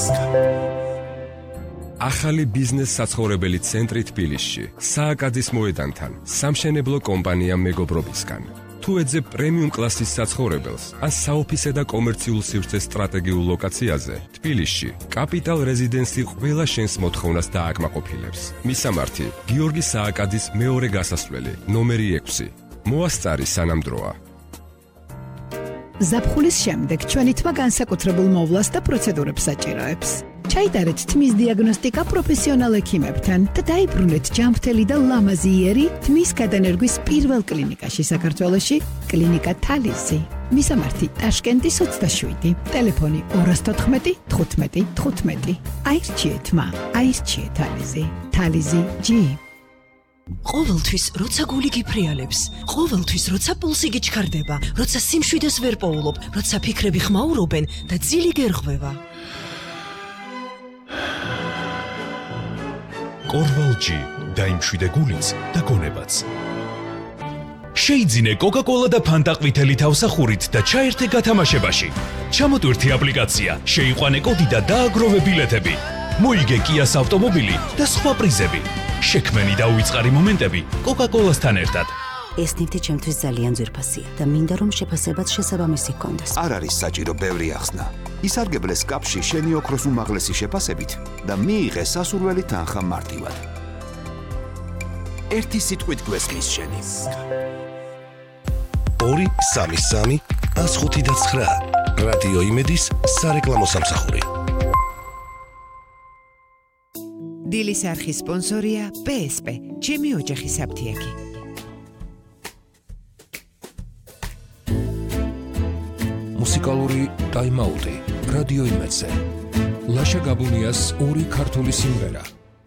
ახალი ბიზნეს საცხოვრებელი ცენტრი თბილისში, სააკაძის მოედანთან, სამშენებლო კომპანია მეგობრობისგან. თუ ეძებ პრემიუმ კლასის საცხოვრებელს, ან საოფისე და კომერციულ სივრცეს სტრატეგიულ ლოკაციაზე, თბილისში, კაპიტალ რეზიდენსი ყველა შენს მოთხოვნას დააკმაყოფილებს. მისამართი: გიორგი სააკაძის მეორე გასასვლელი, ნომერი 6. მოასწარი სანამდროა. ზაფხულის შემდეგ ჩვენი თმა განსაკუთრებულ მოვლას და პროცედურებს საჭიროებს. ჩაიტარეთ თმის დიაგნოსტიკა პროფესიონალ ექიმებთან და დაიბრუნეთ ჯანმრთელი და ლამაზი იერი თმის გადანერგვის პირველ კლინიკაში საქართველოში, კლინიკა თალიზი. მისამართი: ტაშკენტის 27, ტელეფონი 214 15 15. აირჩიეთ თმა, აირჩიეთ თალიზი. თალიზი G. ყოველთვის როცა გული გიფრიალებს, ყოველთვის როცა პულსი გიჩქარდება, როცა სიმშვიდეს ვერ პოულობ, როცა ფიქრები ხმაურობენ და ძილი გერღვევა. კორვალჯი დაიმშვიდე გულიც და გონებაც. შეიძინე კოკა-კოლა და ფანტა ყვითელი თავსახურით და ჩაერთე გათამაშებაში. ჩამოტვირთი აპლიკაცია, შეიყვანე კოდი და დააგროვე ბილეთები. მოიგე კიას ავტომობილი და სხვა პრიზები. შექმენი და უიწყარი მომენტები კოკა-კოლასთან ერთად. ეს ნივთი ჩემთვის ძალიან ძვირფასია და მინდა რომ შეფასებაც შესაბამისი ჰქონდეს. არ არის საჭირო ბევრი ახსნა. ისარგებლე სკაფში შენი ოქროს უმაღლესი შეფასებით და მიიღე სასურველი თანხა მარტივად. ერთი სიტყვით გვესმის შენი. 233 105 რადიო იმედის სარეკლამო სამსახური. დილის არხის სპონსორია PSP, ჩემი ოჯახის აფთიაქი. მუსიკალური ტაიმაუტი რადიო იმედზე. ლაშა გაბუნიას ორი ქართული სიმღერა.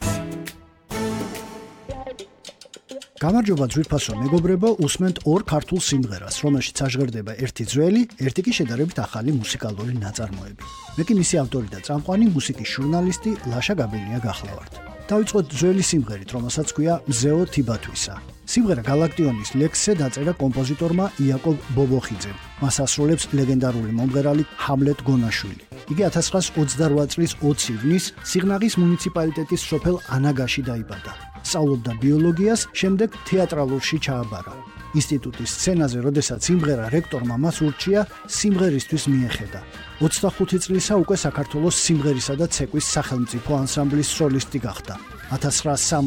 გამარჯობა ძვირფასო მეგობრებო, უსმენთ ორ ქართულ სიმღერას, რომელშიც აჟღერდება ერთი ძველი, ერთი კი შედარებით ახალი მუსიკალური ნაწარმოები. მე კი მისი ავტორი და წამყვანი მუსიკის ჟურნალისტი ლაშა გაბუნია გახლავართ. დავიწყოთ ძველი სიმღერით, რომელსაც ქვია მზეო თიბათვისა. სიმღერა გალაქტიონის ლექსზე დაწერა კომპოზიტორმა იაკობ ბობოხიძემ. მას ასრულებს ლეგენდარული მომღერალი ჰამლეტ გონაშვილი. იგი 1928 წლის 20 ივნის სიღნაღის მუნიციპალიტეტის სოფელ ანაგაში დაიბადა. სწავლობდა ბიოლოგიას, შემდეგ თეატრალურში ჩააბარა. ინსტიტუტის სცენაზე, როდესაც სიმღერა რექტორმა მას ურჩია, სიმღერისთვის მიეხედა. 25 წლისა უკვე საქართველოს სიმღერისა და ცეკვის სახელმწიფო ანსამბლის სოლისტი გახდა. 1960